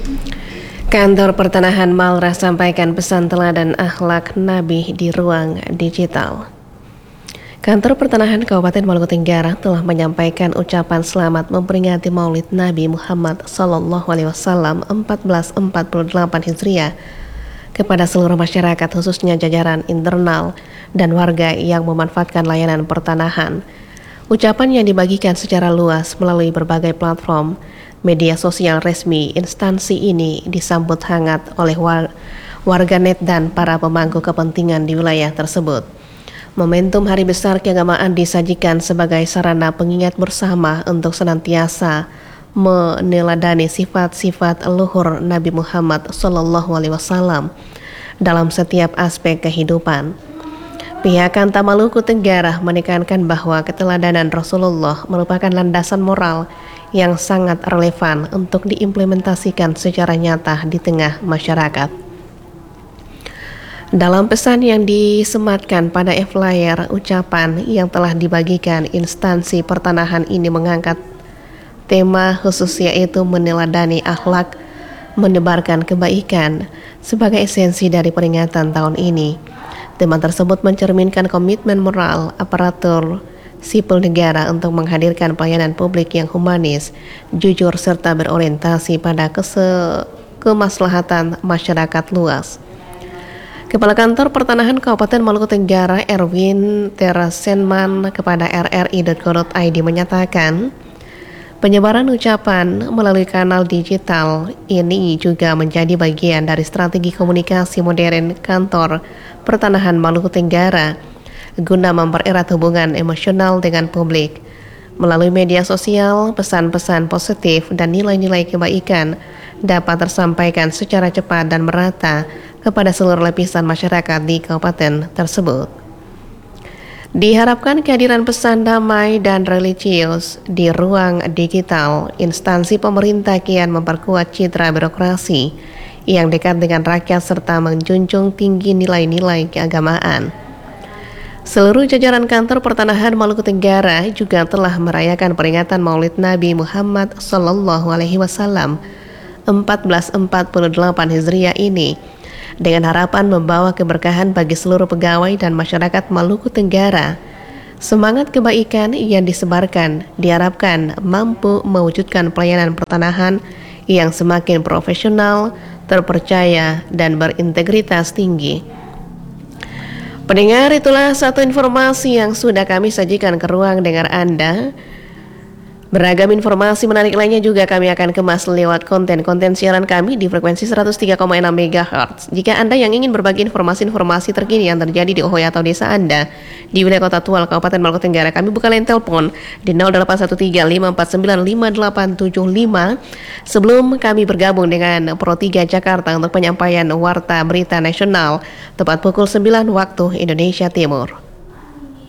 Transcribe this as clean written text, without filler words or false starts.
Kantor Pertanahan Malra sampaikan pesan teladan akhlak Nabi di ruang digital. Kantor Pertanahan Kabupaten Maluku Tenggara telah menyampaikan ucapan selamat memperingati Maulid Nabi Muhammad SAW 1448 Hijriah kepada seluruh masyarakat, khususnya jajaran internal dan warga yang memanfaatkan layanan pertanahan. Ucapan yang dibagikan secara luas melalui berbagai platform media sosial resmi instansi ini disambut hangat oleh warganet dan para pemangku kepentingan di wilayah tersebut. Momentum hari besar keagamaan disajikan sebagai sarana pengingat bersama untuk senantiasa meneladani sifat-sifat luhur Nabi Muhammad SAW dalam setiap aspek kehidupan. Pihak Kanta Maluku Tenggara menekankan bahwa keteladanan Rasulullah merupakan landasan moral yang sangat relevan untuk diimplementasikan secara nyata di tengah masyarakat. Dalam pesan yang disematkan pada e-flyer, ucapan yang telah dibagikan instansi pertanahan ini mengangkat tema khusus, yaitu meneladani akhlak, menebarkan kebaikan sebagai esensi dari peringatan tahun ini. Tema tersebut mencerminkan komitmen moral aparatur sipil negara untuk menghadirkan pelayanan publik yang humanis, jujur, serta berorientasi pada kemaslahatan masyarakat luas. Kepala Kantor Pertanahan Kabupaten Maluku Tenggara Erwin Terasenman kepada rri.co.id menyatakan, penyebaran ucapan melalui kanal digital ini juga menjadi bagian dari strategi komunikasi modern Kantor Pertanahan Maluku Tenggara guna mempererat hubungan emosional dengan publik. Melalui media sosial, pesan-pesan positif dan nilai-nilai kebaikan dapat tersampaikan secara cepat dan merata kepada seluruh lapisan masyarakat di kabupaten tersebut. Diharapkan kehadiran pesan damai dan religius di ruang digital, instansi pemerintah kian memperkuat citra birokrasi yang dekat dengan rakyat serta menjunjung tinggi nilai-nilai keagamaan. Seluruh jajaran Kantor Pertanahan Maluku Tenggara juga telah merayakan peringatan Maulid Nabi Muhammad SAW 1448 Hijriah ini dengan harapan membawa keberkahan bagi seluruh pegawai dan masyarakat Maluku Tenggara. Semangat kebaikan yang disebarkan diharapkan mampu mewujudkan pelayanan pertanahan yang semakin profesional, terpercaya, dan berintegritas tinggi. Pendengar, itulah satu informasi yang sudah kami sajikan ke ruang dengar Anda. Beragam informasi menarik lainnya juga kami akan kemas lewat konten-konten siaran kami di frekuensi 103,6 MHz. Jika Anda yang ingin berbagi informasi-informasi terkini yang terjadi di Ohoy atau desa Anda di wilayah Kota Tual, Kabupaten Maluku Tenggara, kami buka line telepon di 0813-549-5875 sebelum kami bergabung dengan Pro 3 Jakarta untuk penyampaian warta berita nasional tepat pukul 9 waktu Indonesia Timur.